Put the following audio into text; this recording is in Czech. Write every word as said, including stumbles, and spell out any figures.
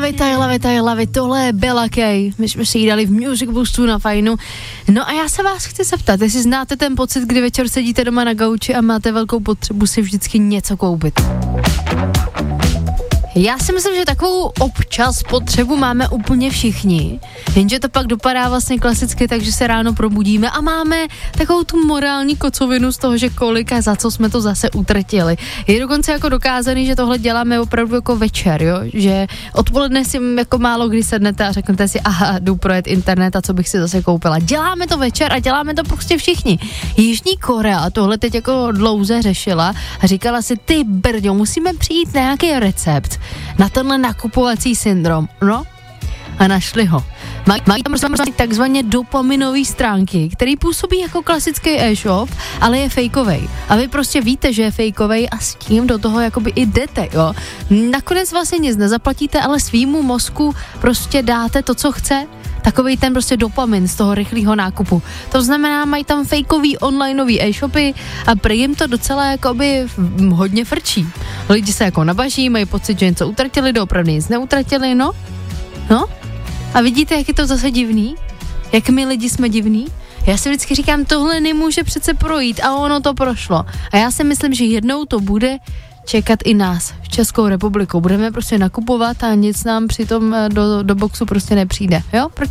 Vitaj, vitaj, vitaj, tohle je Bella Kay. My jsme si ji dali v Music Boostu na fajnu. No a já se vás chci zeptat, jestli znáte ten pocit, kdy večer sedíte doma na gauči a máte velkou potřebu si vždycky něco koupit. Já si myslím, že takovou občas potřebu máme úplně všichni, jenže to pak dopadá vlastně klasicky tak, že se ráno probudíme a máme takovou tu morální kocovinu z toho, že kolik a za co jsme to zase utratili. Je dokonce jako dokázaný, že tohle děláme opravdu jako večer, jo? Že odpoledne si jako málo kdy sednete a řeknete si, aha, jdu projet internet a co bych si zase koupila. Děláme to večer a děláme to prostě všichni. Jižní Korea tohle teď jako dlouze řešila a říkala si, ty brďo, musíme přijít na nějaký recept na tenhle nakupovací syndrom, no a našli ho. Mají, mají tam takzvaně dopaminové stránky, který působí jako klasický e-shop, ale je fejkovej. A vy prostě víte, že je fejkovej a s tím do toho jakoby i jdete, jo. Nakonec vlastně nic nezaplatíte, ale svýmu mozku prostě dáte to, co chce, takovej ten prostě dopamin z toho rychlého nákupu. To znamená, mají tam fejkový onlineový e-shopy a prý jim to docela jakoby hodně frčí. Lidi se jako nabaží, mají pocit, že něco utratili, doopravdy nic neutratili, no. No. A vidíte, jak je to zase divný? Jak my lidi jsme divný? Já si vždycky říkám, tohle nemůže přece projít a ono to prošlo. A já si myslím, že jednou to bude čekat i nás v Českou republiku. Budeme prostě nakupovat a nic nám přitom do, do boxu prostě nepřijde, jo?